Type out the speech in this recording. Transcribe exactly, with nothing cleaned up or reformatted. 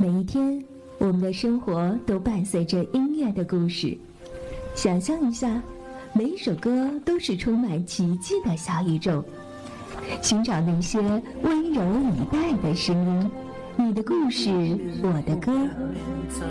每一天，我们的生活都伴随着音乐的故事。想象一下，每一首歌都是充满奇迹的小宇宙。寻找那些温柔以待的声音，你的故事，我的歌。